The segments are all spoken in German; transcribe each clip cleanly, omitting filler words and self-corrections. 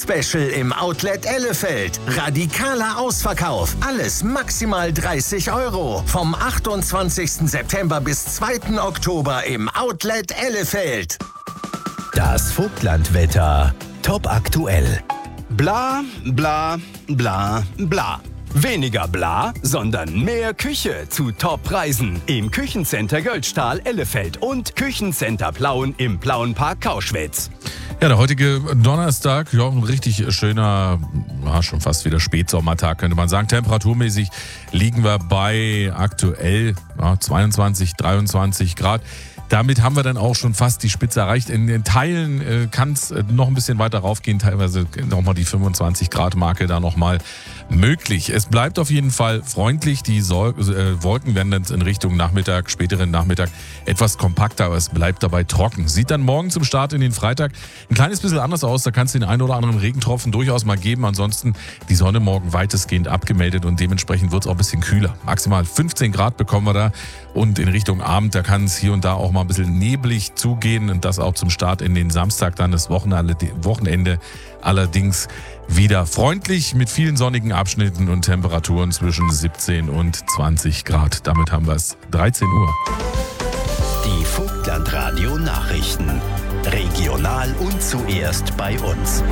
Weihnachtsspecial im Outlet Ellefeld. Radikaler Ausverkauf. Alles maximal 30 €. Vom 28. September bis 2. Oktober im Outlet Ellefeld. Das Vogtlandwetter. Top aktuell. Bla, bla, bla, bla. Weniger bla, sondern mehr Küche zu Top-Preisen im Küchencenter Göldstahl Ellefeld und Küchencenter Plauen im Plauenpark Kauschwitz. Ja, der heutige Donnerstag, ja, ein richtig schöner, schon fast wieder Spätsommertag, könnte man sagen. Temperaturmäßig liegen wir bei aktuell 22, 23 Grad. Damit haben wir dann auch schon fast die Spitze erreicht. In den Teilen kann es noch ein bisschen weiter raufgehen, teilweise nochmal die 25 Grad Marke da nochmal möglich. Es bleibt auf jeden Fall freundlich. Die Wolken werden dann in Richtung Nachmittag, späteren Nachmittag etwas kompakter, aber es bleibt dabei trocken. Sieht dann morgen zum Start in den Freitag ein kleines bisschen anders aus. Da kann es den einen oder anderen Regentropfen durchaus mal geben. Ansonsten die Sonne morgen weitestgehend abgemeldet und dementsprechend wird es auch ein bisschen kühler. Maximal 15 Grad bekommen wir da und in Richtung Abend, da kann es hier und da auch mal ein bisschen neblig zugehen und das auch zum Start in den Samstag, dann das Wochenende allerdings wieder freundlich mit vielen sonnigen Abschnitten und Temperaturen zwischen 17 und 20 Grad. Damit haben wir es 13 Uhr. Die Vogtlandradio Nachrichten. Regional und zuerst bei uns.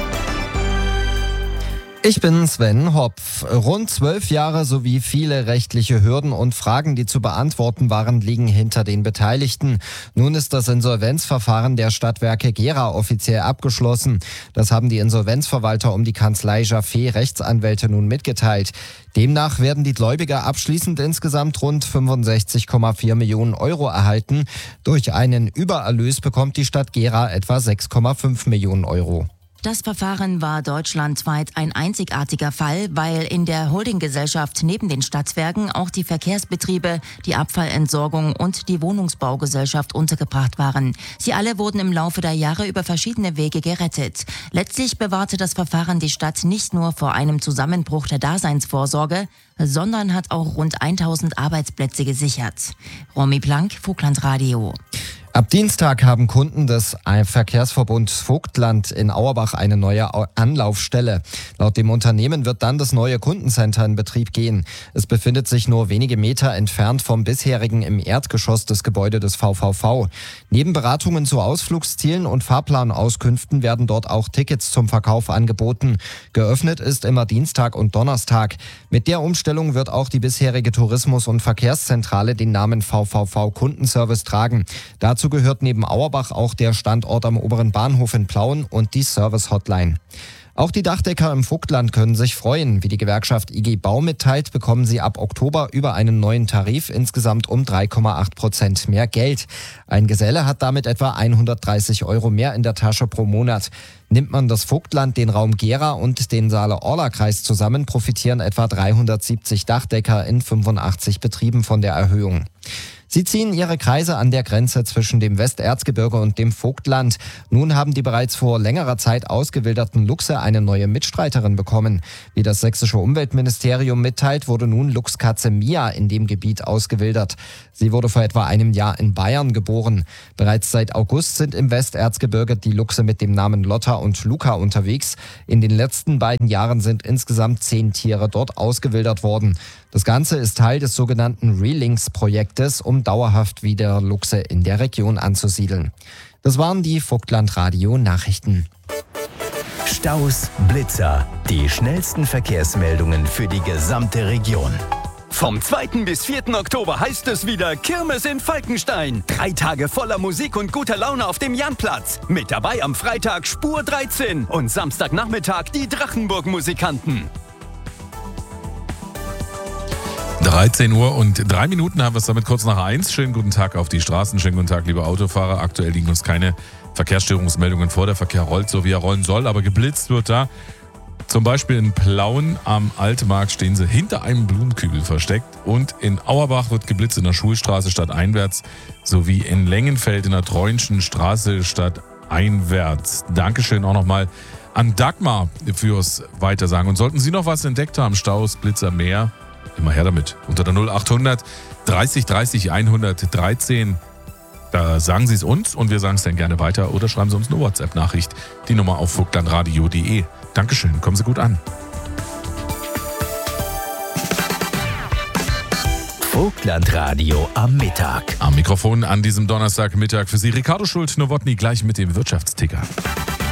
Ich bin Sven Hopf. Rund 12 Jahre sowie viele rechtliche Hürden und Fragen, die zu beantworten waren, liegen hinter den Beteiligten. Nun ist das Insolvenzverfahren der Stadtwerke Gera offiziell abgeschlossen. Das haben die Insolvenzverwalter um die Kanzlei Jaffe Rechtsanwälte nun mitgeteilt. Demnach werden die Gläubiger abschließend insgesamt rund 65,4 Millionen € erhalten. Durch einen Übererlös bekommt die Stadt Gera etwa 6,5 Millionen €. Das Verfahren war deutschlandweit ein einzigartiger Fall, weil in der Holdinggesellschaft neben den Stadtwerken auch die Verkehrsbetriebe, die Abfallentsorgung und die Wohnungsbaugesellschaft untergebracht waren. Sie alle wurden im Laufe der Jahre über verschiedene Wege gerettet. Letztlich bewahrte das Verfahren die Stadt nicht nur vor einem Zusammenbruch der Daseinsvorsorge, sondern hat auch rund 1000 Arbeitsplätze gesichert. Romy Plank, Vogtlandradio. Ab Dienstag haben Kunden des Verkehrsverbunds Vogtland in Auerbach eine neue Anlaufstelle. Laut dem Unternehmen wird dann das neue Kundencenter in Betrieb gehen. Es befindet sich nur wenige Meter entfernt vom bisherigen im Erdgeschoss des Gebäudes des VVV. Neben Beratungen zu Ausflugszielen und Fahrplanauskünften werden dort auch Tickets zum Verkauf angeboten. Geöffnet ist immer Dienstag und Donnerstag. Mit der Umstellung wird auch die bisherige Tourismus- und Verkehrszentrale den Namen VVV Kundenservice tragen. Dazu gehört neben Auerbach auch der Standort am oberen Bahnhof in Plauen und die Service-Hotline. Auch die Dachdecker im Vogtland können sich freuen. Wie die Gewerkschaft IG Bau mitteilt, bekommen sie ab Oktober über einen neuen Tarif insgesamt um 3,8% mehr Geld. Ein Geselle hat damit etwa 130 € mehr in der Tasche pro Monat. Nimmt man das Vogtland, den Raum Gera und den Saale-Orla-Kreis zusammen, profitieren etwa 370 Dachdecker in 85 Betrieben von der Erhöhung. Sie ziehen ihre Kreise an der Grenze zwischen dem Westerzgebirge und dem Vogtland. Nun haben die bereits vor längerer Zeit ausgewilderten Luchse eine neue Mitstreiterin bekommen. Wie das sächsische Umweltministerium mitteilt, wurde nun Luchskatze Mia in dem Gebiet ausgewildert. Sie wurde vor etwa einem Jahr in Bayern geboren. Bereits seit August sind im Westerzgebirge die Luchse mit dem Namen Lotta und Luca unterwegs. In den letzten beiden Jahren sind insgesamt 10 Tiere dort ausgewildert worden. Das Ganze ist Teil des sogenannten Relings-Projektes, um dauerhaft wieder Luchse in der Region anzusiedeln. Das waren die Vogtlandradio-Nachrichten. Staus, Blitzer, die schnellsten Verkehrsmeldungen für die gesamte Region. Vom 2. bis 4. Oktober heißt es wieder Kirmes in Falkenstein. 3 Tage voller Musik und guter Laune auf dem Janplatz. Mit dabei am Freitag Spur 13 und Samstagnachmittag die Drachenburg-Musikanten. 13 Uhr und 3 Minuten haben wir es damit kurz nach 1. Schönen guten Tag auf die Straßen, schönen guten Tag, liebe Autofahrer. Aktuell liegen uns keine Verkehrsstörungsmeldungen vor. Der Verkehr rollt so, wie er rollen soll, aber geblitzt wird da. Zum Beispiel in Plauen am Altmarkt stehen sie hinter einem Blumenkübel versteckt und in Auerbach wird geblitzt in der Schulstraße stadteinwärts sowie in Lengenfeld in der Treuenschen Straße stadteinwärts. Dankeschön auch nochmal an Dagmar fürs Weitersagen. Und sollten Sie noch was entdeckt haben, Staus, Blitzer, mehr, immer her damit. Unter der 0800 30 30 113 Da sagen Sie es uns und wir sagen es dann gerne weiter oder schreiben Sie uns eine WhatsApp-Nachricht. Die Nummer auf vogtlandradio.de. Dankeschön, kommen Sie gut an. Vogtlandradio am Mittag. Am Mikrofon an diesem Donnerstagmittag für Sie Ricardo Schult-Nowotny gleich mit dem Wirtschaftsticker.